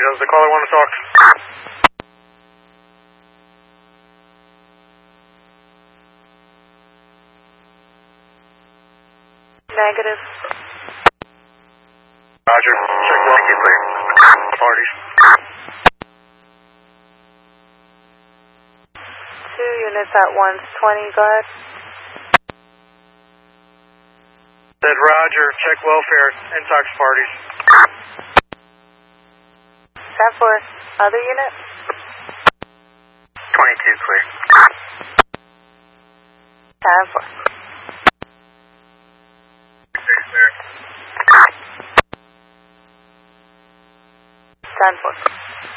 Does the caller want to talk? Negative. Roger. Check well. Thank you, clear. Parties. 2 units at 120, go ahead. Said Roger. Check welfare. Intox parties. 10-4. Other unit? 22, clear. 10-4. 10-4.